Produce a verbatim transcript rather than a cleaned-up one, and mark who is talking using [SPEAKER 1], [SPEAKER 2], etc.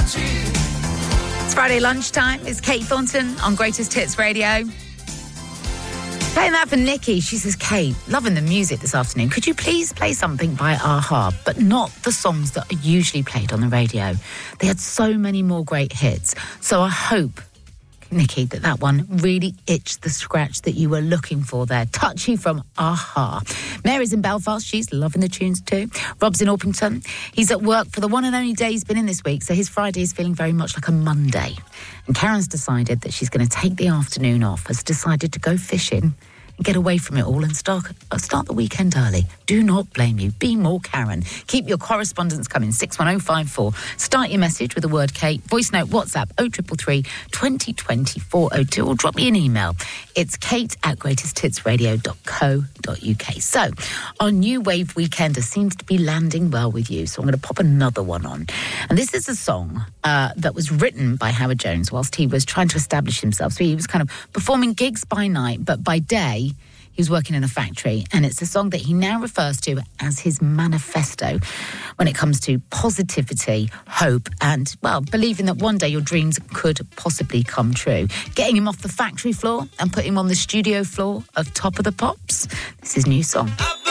[SPEAKER 1] It's Friday lunchtime. It's Kate Thornton on Greatest Hits Radio. Playing that for Nikki. She says, Kate, loving the music this afternoon. Could you please play something by a-ha, but not the songs that are usually played on the radio? They had so many more great hits. So I hope, Nikki, that that one really itched the scratch that you were looking for there. Touchy from a-ha. Mary's in Belfast. She's loving the tunes too. Rob's in Orpington. He's at work for the one and only day he's been in this week, so his Friday is feeling very much like a Monday. And Karen's decided that she's going to take the afternoon off, has decided to go fishing and get away from it all and start, uh, start the weekend early. Do not blame you. Be more Karen. Keep your correspondence coming. six one oh five four. Start your message with the word Kate. Voice note, WhatsApp oh three three three, twenty twenty, four oh two, or drop me an email. It's kate at greatest hits radio dot co dot uk. So, our new wave weekender seems to be landing well with you, so I'm going to pop another one on. And this is a song uh, that was written by Howard Jones whilst he was trying to establish himself. So he was kind of performing gigs by night, but by day he was working in a factory, and it's a song that he now refers to as his manifesto when it comes to positivity, hope, and, well, believing that one day your dreams could possibly come true. Getting him off the factory floor and putting him on the studio floor of Top of the Pops. This is his new song.